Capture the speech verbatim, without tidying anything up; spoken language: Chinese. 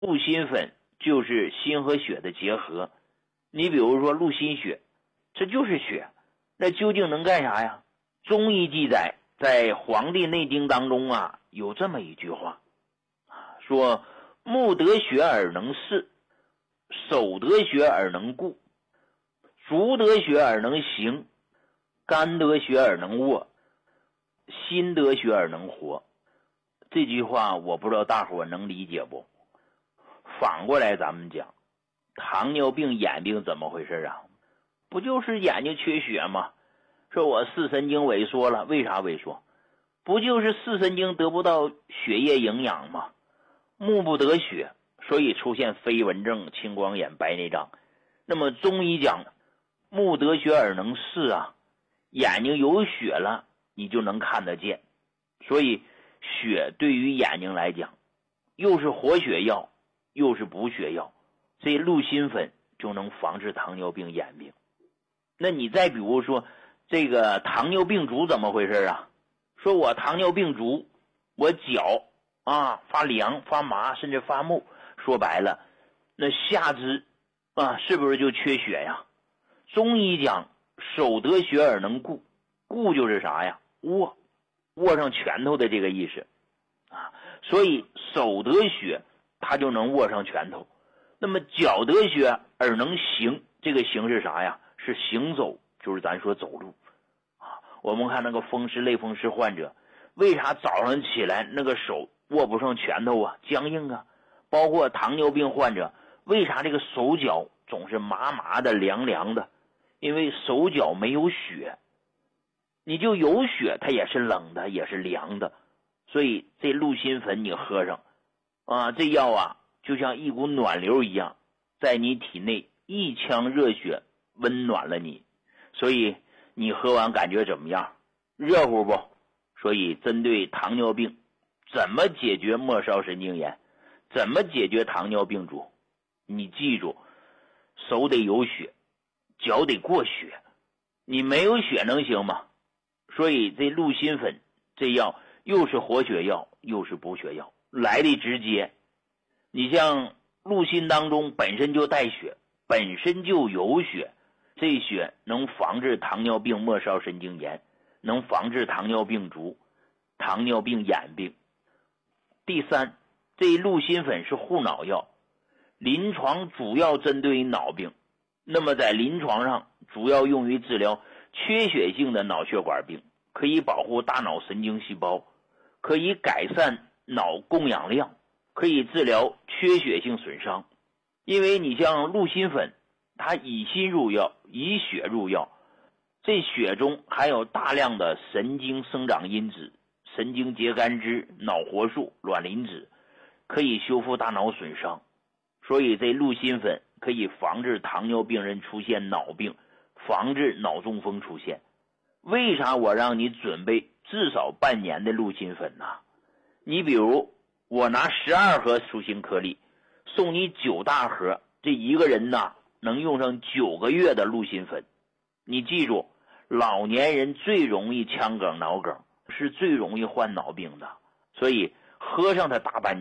鹿心粉就是心和血的结合。你比如说鹿心血，这就是血，那究竟能干啥呀？中医记载，在《黄帝内经》当中啊，有这么一句话，说目得血而能视，手得血而能固，足得血而能行，肝得血而能握，心得血而能活。这句话我不知道大伙能理解不？反过来咱们讲，糖尿病眼病怎么回事啊？不就是眼睛缺血吗？说我视神经萎缩了，为啥萎缩？不就是视神经得不到血液营养吗？目不得血，所以出现飞蚊症、青光眼、白内障。那么中医讲目得血而能视啊，眼睛有血了你就能看得见，所以血对于眼睛来讲又是活血药又是补血药，这鹿心粉就能防治糖尿病眼病。那你再比如说这个糖尿病足怎么回事啊？说我糖尿病足，我脚啊发凉发麻甚至发木，说白了那下肢啊是不是就缺血呀？中医讲手得血而能固，固就是啥呀？握握上拳头的这个意思啊，所以手得血他就能握上拳头。那么脚得血而能行，这个行是啥呀？是行走，就是咱说走路啊。我们看那个风湿类风湿患者，为啥早上起来那个手握不上拳头啊，僵硬啊？包括糖尿病患者，为啥这个手脚总是麻麻的凉凉的？因为手脚没有血，你就有血它也是冷的也是凉的。所以这鹿心粉你喝上啊，这药啊就像一股暖流一样，在你体内一腔热血温暖了你，所以你喝完感觉怎么样？热乎不？所以针对糖尿病，怎么解决末梢神经炎，怎么解决糖尿病足？你记住，手得有血，脚得过血，你没有血能行吗？所以这鹿心粉这药又是活血药又是补血药，来的直接。你像鹿心当中本身就带血，本身就有血，这血能防治糖尿病末梢神经炎，能防治糖尿病足、糖尿病眼病。第三，这鹿心粉是护脑药，临床主要针对于脑病，那么在临床上主要用于治疗缺血性的脑血管病，可以保护大脑神经细胞，可以改善脑供氧量，可以治疗缺血性损伤。因为你像鹿心粉，它以心入药，以血入药，这血中含有大量的神经生长因子、神经节苷汁、脑活素、卵磷脂，可以修复大脑损伤。所以这鹿心粉可以防治糖尿病人出现脑病，防治脑中风出现。为啥我让你准备至少半年的鹿心粉呢？你比如我拿十二盒舒心颗粒送你九大盒，这一个人呢能用上九个月的鹿心粉。你记住，老年人最容易腔梗脑梗，是最容易患脑病的，所以喝上它大半